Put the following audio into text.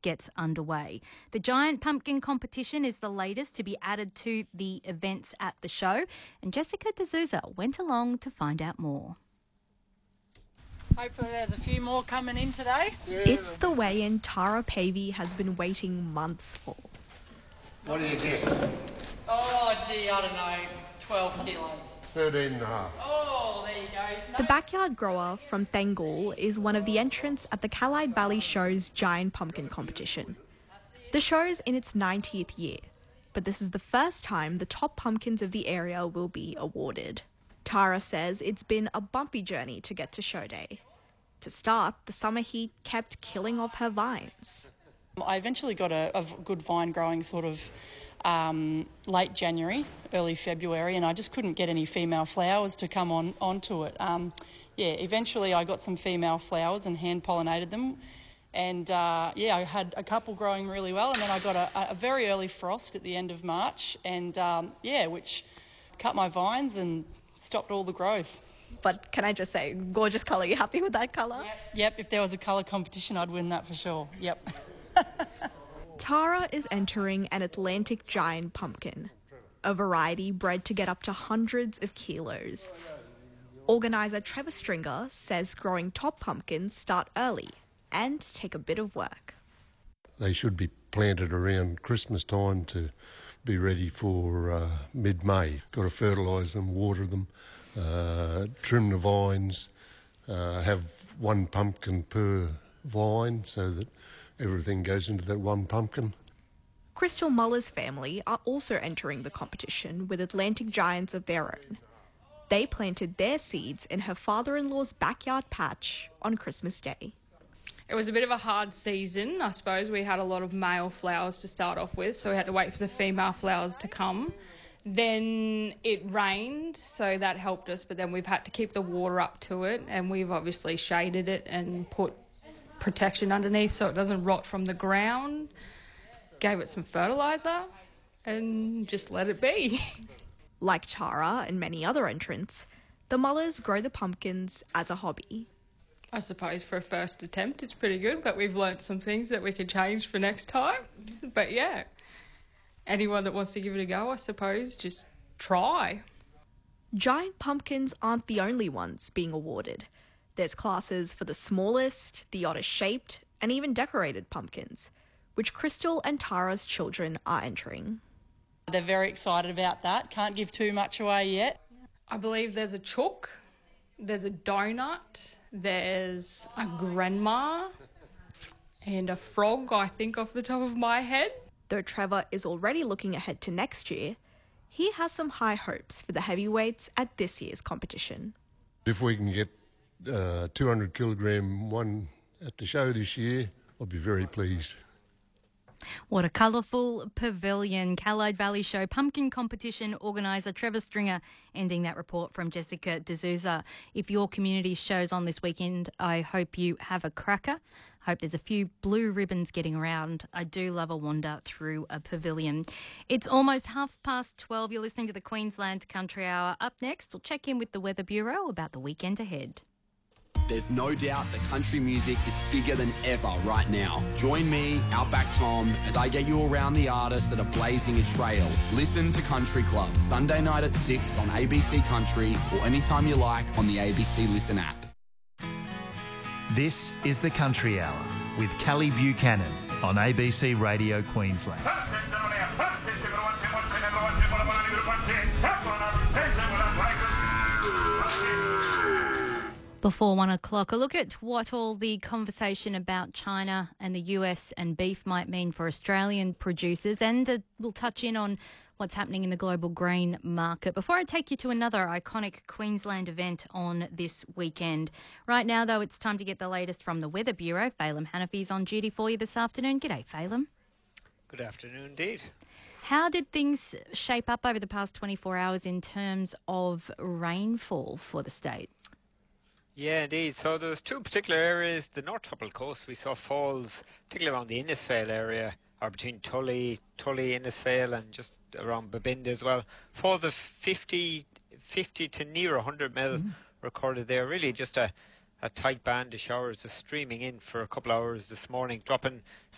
gets underway. The giant pumpkin competition is the latest to be added to the events at the show, and Jessica D'Souza went along to find out more. Hopefully there's a few more coming in today. It's the weigh-in Tara Pavey has been waiting months for. What do you get? Oh, gee, I don't know, 12 kilos. 13 and a half. Oh, there you go. The backyard grower from Thengal is one of the entrants at the Callide Valley Show's giant pumpkin competition. The show's in its 90th year, but this is the first time the top pumpkins of the area will be awarded. Tara says it's been a bumpy journey to get to show day. To start, the summer heat kept killing off her vines. I eventually got a good vine growing sort of late January, early February, and I just couldn't get any female flowers to come onto it. Eventually I got some female flowers and hand-pollinated them, and I had a couple growing really well, and then I got a very early frost at the end of March, and which cut my vines and stopped all the growth. But can I just say, gorgeous colour. You happy with that colour? Yep. If there was a colour competition, I'd win that for sure. Yep. Tara is entering an Atlantic giant pumpkin, a variety bred to get up to hundreds of kilos. Organiser Trevor Stringer says growing top pumpkins start early and take a bit of work. They should be planted around Christmas time to be ready for mid-May. Got to fertilise them, water them, trim the vines, have one pumpkin per vine so that everything goes into that one pumpkin. Crystal Muller's family are also entering the competition with Atlantic giants of their own. They planted their seeds in her father-in-law's backyard patch on Christmas Day. It was a bit of a hard season. I suppose we had a lot of male flowers to start off with, so we had to wait for the female flowers to come. Then it rained, so that helped us, but then we've had to keep the water up to it, and we've obviously shaded it and put protection underneath so it doesn't rot from the ground. Gave it some fertiliser and just let it be. Like Tara and many other entrants, the Mullers grow the pumpkins as a hobby. I suppose for a first attempt it's pretty good, but we've learnt some things that we could change for next time. But yeah, anyone that wants to give it a go, I suppose, just try. Giant pumpkins aren't the only ones being awarded. There's classes for the smallest, the oddest shaped, and even decorated pumpkins, which Crystal and Tara's children are entering. They're very excited about that. Can't give too much away yet. I believe there's a chook, there's a donut, there's a grandma, and a frog, I think, off the top of my head. Though Trevor is already looking ahead to next year, he has some high hopes for the heavyweights at this year's competition. If we can get 200 kilogram one at the show this year, I'll be very pleased. What a colourful pavilion. Callide Valley Show pumpkin competition organiser Trevor Stringer ending that report from Jessica D'Souza. If your community show's on this weekend, I hope you have a cracker. I hope there's a few blue ribbons getting around. I do love a wander through a pavilion. It's almost 12:30. You're listening to the Queensland Country Hour. Up next, we'll check in with the Weather Bureau about the weekend ahead. There's no doubt that country music is bigger than ever right now. Join me, Outback Tom, as I get you around the artists that are blazing a trail. Listen to Country Club, Sunday night at 6 on ABC Country or anytime you like on the ABC Listen app. This is the Country Hour with Kelly Buchanan on ABC Radio Queensland. Before 1 o'clock, a look at what all the conversation about China and the US and beef might mean for Australian producers, and we'll touch in on what's happening in the global grain market. Before I take you to another iconic Queensland event on this weekend. Right now, though, it's time to get the latest from the Weather Bureau. Phelim Hanafi's on duty for you this afternoon. G'day, Phelim. Good afternoon indeed. How did things shape up over the past 24 hours in terms of rainfall for the state? Yeah, indeed. So there's two particular areas. The North Tupple Coast, we saw falls, particularly around the Innisfail area, or between Tully, Innisfail, and just around Babinda as well. Falls of 50 to near 100 mil recorded there. Really just a tight band of showers just streaming in for a couple of hours this morning, dropping